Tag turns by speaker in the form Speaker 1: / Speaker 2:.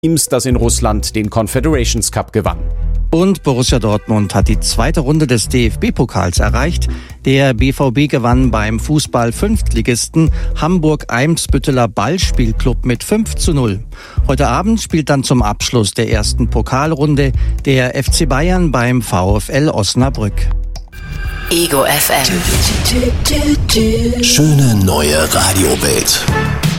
Speaker 1: Teams, das in Russland den Confederations Cup gewann.
Speaker 2: Und Borussia Dortmund hat die zweite Runde des DFB-Pokals erreicht. Der BVB gewann beim Fußball-Fünftligisten Hamburg-Eimsbütteler Ballspielclub mit 5:0. Heute Abend spielt dann zum Abschluss der ersten Pokalrunde der FC Bayern beim VfL Osnabrück.
Speaker 3: Ego FM.
Speaker 4: Schöne neue Radiowelt.